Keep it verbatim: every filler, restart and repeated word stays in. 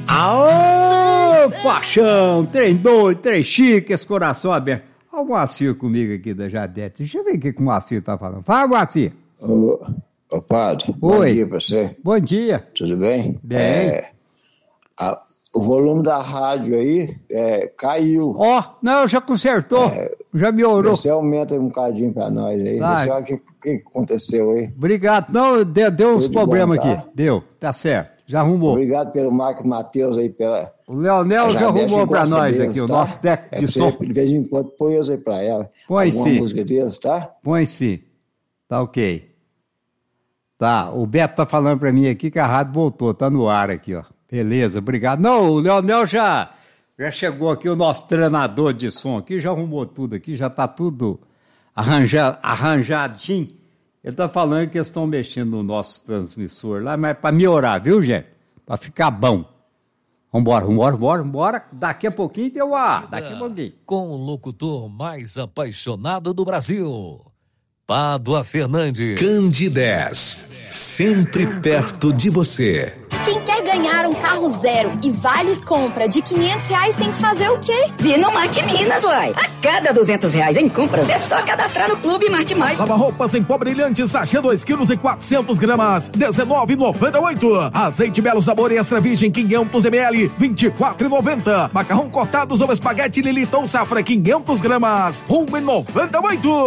Aô, paixão, trem doido, trem chique, esse coração aberto. Olha o Moacir comigo aqui da Jadete. Deixa eu ver o que, que o Moacir tá falando. Fala, Moacir. Ô, ô padre, Oi. Bom dia pra você. Bom dia. Tudo bem? Bem. É, a, o volume da rádio aí é, caiu. Ó, oh, não, já consertou, é, já melhorou. Você aumenta um bocadinho pra nós aí. Tá. Olha o que, que aconteceu aí. Obrigado. Não, deu, deu uns problemas bom, tá? aqui. Deu, tá certo. Já arrumou. Obrigado pelo Marco Matheus aí. Pela, o Leonel já arrumou pra nós deles, aqui, tá? O nosso técnico é de som. Você, de vez em quando põe aí pra ela. Põe sim. música deles, tá? Põe sim. Tá ok. Tá, o Beto tá falando pra mim aqui que a rádio voltou, tá no ar aqui, ó. Beleza, obrigado. Não, o Leonel já, já chegou aqui, o nosso treinador de som aqui, já arrumou tudo aqui, já tá tudo arranja, arranjadinho. Ele tá falando que eles estão mexendo no nosso transmissor lá, mas pra melhorar, viu, gente? Pra ficar bom. Vambora, vambora, vambora, vambora. Daqui a pouquinho deu ar, daqui a pouquinho. Com o locutor mais apaixonado do Brasil, Pádua Fernandes. Candidez, sempre perto de você. Quem quer ganhar um carro zero e vales compra de quinhentos reais tem que fazer o quê? Vir no Marte Minas, uai. A cada duzentos reais em compras é só cadastrar no Clube Marte Mais. Lava roupas em pó brilhante, sachê dois quilos e quatrocentos gramas, dezenove reais e noventa e oito centavos. Azeite Belo Sabor Extra Virgem quinhentos mililitros, vinte e quatro reais e noventa centavos. Macarrão cortados ou espaguete Lilitão Safra quinhentos gramas, um real e noventa e oito centavos.